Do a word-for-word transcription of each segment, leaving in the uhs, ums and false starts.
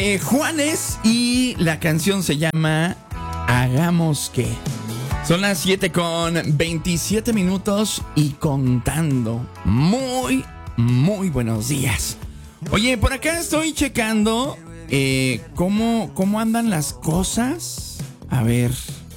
Eh, Juanes y la canción se llama Hagamos que. Son las siete con veintisiete minutos y contando. Muy, muy buenos días. Oye, por acá estoy checando eh, cómo, cómo andan las cosas. A ver.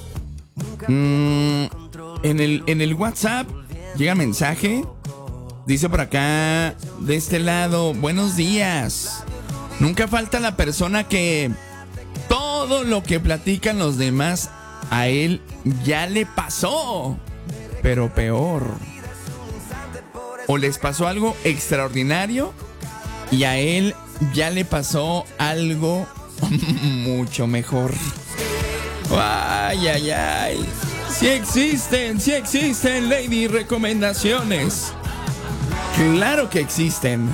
Mm, en, el, en el WhatsApp llega mensaje. Dice por acá, de este lado, buenos días. Nunca falta la persona que todo lo que platican los demás a él ya le pasó, pero peor. O les pasó algo extraordinario y a él ya le pasó algo mucho mejor. Ay, ay, ay. Sí existen, sí existen, Lady Recomendaciones. Claro que existen.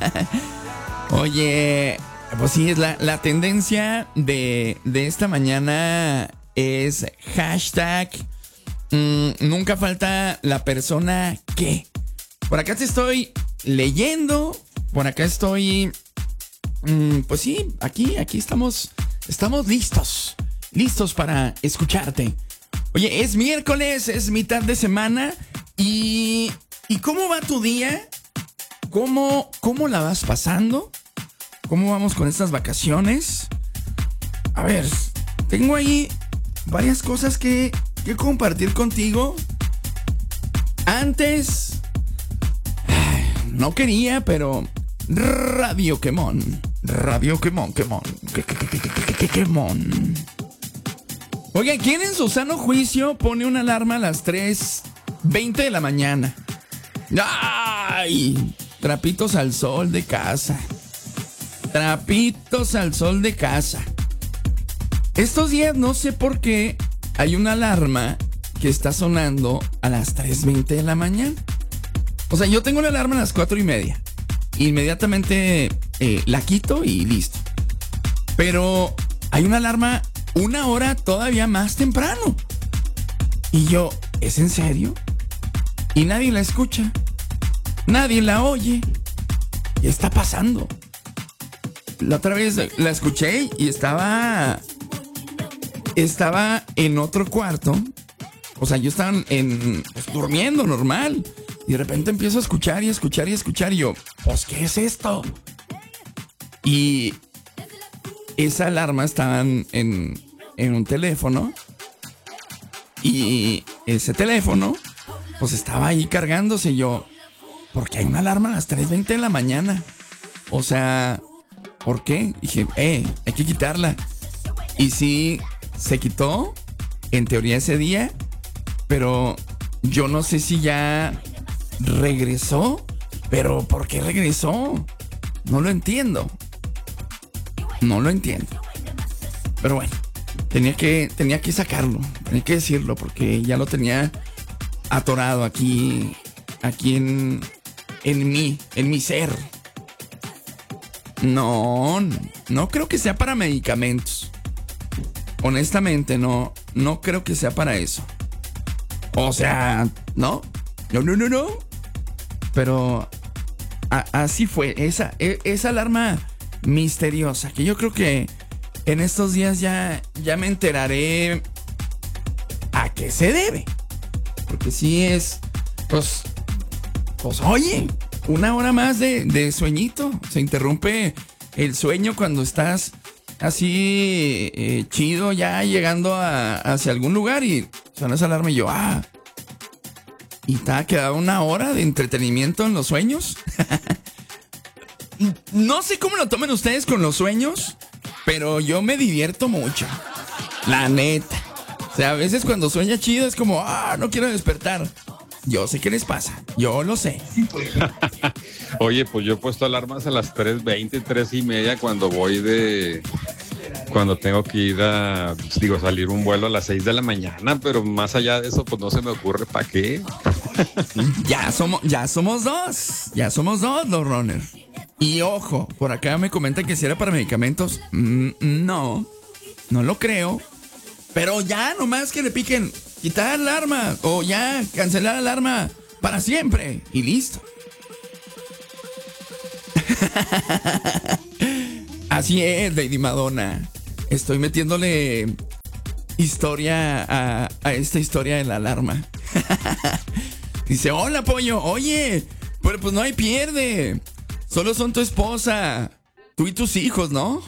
Oye, pues sí, es la, la tendencia de, de esta mañana es hashtag mmm, nunca falta la persona que. Por acá te estoy leyendo, por acá estoy, mmm, pues sí, aquí, aquí estamos, estamos listos, listos para escucharte. Oye, es miércoles, es mitad de semana y, ¿y cómo va tu día? ¿Cómo, cómo la vas pasando? ¿Cómo vamos con estas vacaciones? A ver, tengo ahí varias cosas que, que compartir contigo. Antes, no quería, pero Radio Quemón. Radio Quemón, Quemón, Quemón. Oiga, ¿quién en su sano juicio pone una alarma a las tres veinte de la mañana? ¡Ay! Trapitos al sol de casa. Trapitos al sol de casa. Estos días no sé por qué hay una alarma que está sonando a las tres veinte de la mañana. O sea, yo tengo la alarma a las cuatro y media. Inmediatamente eh, la quito y listo. Pero hay una alarma una hora todavía más temprano. Y yo, ¿es en serio? Y nadie la escucha. Nadie la oye. ¿Qué está pasando? La otra vez la escuché y estaba... Estaba en otro cuarto. O sea, yo estaba en, pues, durmiendo normal. Y de repente empiezo a escuchar y escuchar y escuchar. Y yo, pues, ¿qué es esto? Y esa alarma estaba en, en, en un teléfono. Y ese teléfono, pues, estaba ahí cargándose. Y yo, ¿por qué hay una alarma a las tres veinte de la mañana? O sea, ¿por qué? Dije, eh, hay que quitarla. Y sí, se quitó, en teoría ese día, pero yo no sé si ya regresó. Pero ¿por qué regresó? No lo entiendo. No lo entiendo. Pero bueno, tenía que, tenía que sacarlo, tenía que decirlo, porque ya lo tenía atorado aquí, aquí en, en mí, en mi ser. No, no creo que sea para medicamentos. Honestamente, no, no creo que sea para eso. O sea, no, no, no, no, no. Pero a, así fue, esa, esa alarma misteriosa, que yo creo que en estos días ya, ya me enteraré a qué se debe. Porque sí es, pues, pues oye, una hora más de, de sueñito. Se interrumpe el sueño cuando estás así eh, chido, ya llegando a, hacia algún lugar y suena esa alarma y yo, ah, y te ha quedado una hora de entretenimiento en los sueños. No sé cómo lo tomen ustedes con los sueños, pero yo me divierto mucho, la neta. O sea, a veces cuando sueña chido es como, ah, no quiero despertar. Yo sé qué les pasa, yo lo sé. Oye, pues yo he puesto alarmas a las tres veinte, tres y media cuando voy de... Cuando tengo que ir a, digo, salir un vuelo a las seis de la mañana, pero más allá de eso, pues no se me ocurre para qué. Ya somos, ya somos dos, ya somos dos, los runners. Y ojo, por acá me comentan que si era para medicamentos. Mm, no, no lo creo. Pero ya nomás que le piquen quitar la alarma o ya cancelar la alarma para siempre y listo. Así es, Lady Madonna. Estoy metiéndole historia a, a esta historia de la alarma. Dice, hola, pollo. Oye, pero pues no hay pierde. Solo son tu esposa, tú y tus hijos, ¿no?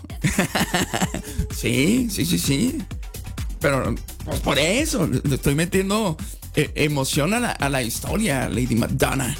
Sí, sí, sí, sí. Pero pues por eso le estoy metiendo eh, emoción a la, a la historia, Lady Madonna.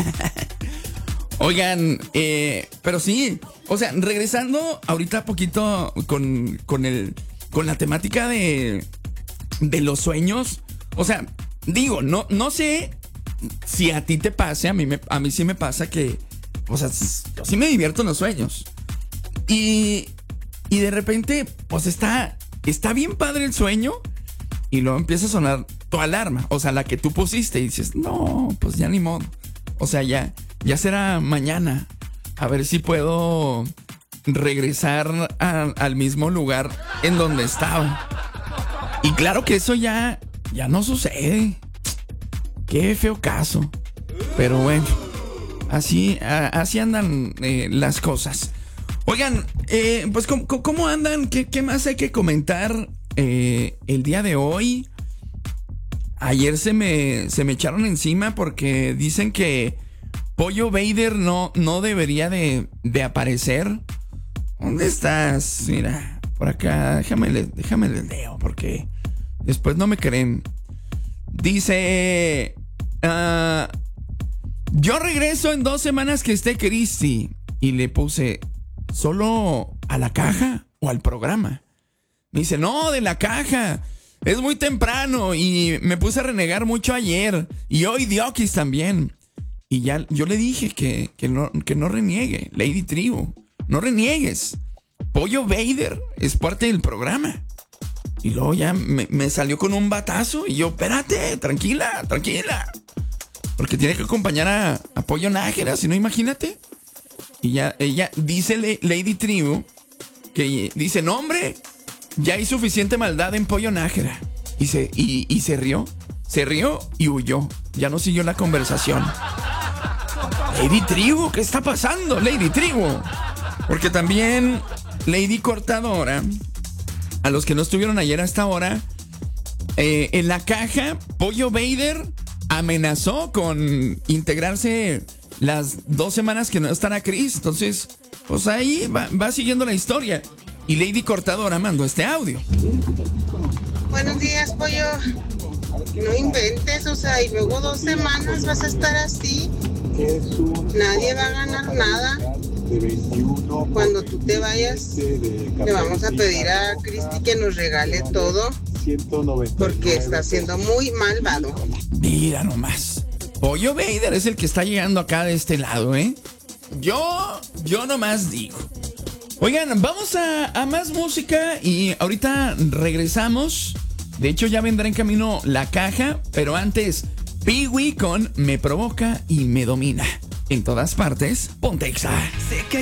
Oigan, eh, pero sí, o sea, regresando ahorita poquito con, con, el, con la temática de, de los sueños. O sea, digo, no, no sé si a ti te pase, a mí, me, a mí sí me pasa que, o sea, yo sí me divierto en los sueños. Y, y de repente, pues está, está bien padre el sueño y luego empieza a sonar tu alarma, o sea, la que tú pusiste y dices, no, pues ya ni modo. O sea, ya, ya será mañana. A ver si puedo regresar a, al mismo lugar en donde estaba. Y claro que eso ya, ya no sucede. Qué feo caso. Pero bueno, así, a, así andan eh, las cosas. Oigan, eh, pues ¿cómo, cómo andan? ¿Qué, ¿Qué más hay que comentar eh, el día de hoy? Ayer se me, se me echaron encima porque dicen que Pollo Vader no, no debería de, de aparecer. ¿Dónde estás? Mira, por acá, déjame, déjame les leo porque después no me creen. Dice, uh, yo regreso en dos semanas que esté Cristi. Y le puse, ¿solo a la caja o al programa? Me dice, no, de la caja. Es muy temprano y me puse a renegar mucho ayer. Y hoy Diokis también. Y ya yo le dije que, que, no, que no reniegue, Lady Tribu. No reniegues. Pollo Vader es parte del programa. Y luego ya me, me salió con un batazo. Y yo, espérate, tranquila, tranquila. Porque tiene que acompañar a, a Pollo Nájera, si no, imagínate. Y ya ella dice Lady Tribu que dice, no, hombre, ya hay suficiente maldad en Pollo Nájera. Y se, y, y se rió, se rió y huyó. Ya no siguió la conversación. Lady Tribu, ¿qué está pasando, Lady Tribu? Porque también Lady Cortadora, a los que no estuvieron ayer a esta hora, eh, en la caja, Pollo Vader amenazó con integrarse las dos semanas que no estará Chris. Entonces, pues ahí va, va siguiendo la historia. Y Lady Cortadora mandó este audio. Buenos días, Pollo. No inventes, o sea, y luego dos semanas vas a estar así. Nadie va a ganar nada. Cuando tú te vayas, le vamos a pedir a Cristi que nos regale todo, porque está siendo muy malvado. Mira nomás. Pollo Vader es el que está llegando acá de este lado, ¿eh? Yo, yo nomás digo. Oigan, vamos a, a más música y ahorita regresamos. De hecho, ya vendrá en camino la caja, pero antes, Pee-wee con Me Provoca y Me Domina. En todas partes, Pontexa. Sé que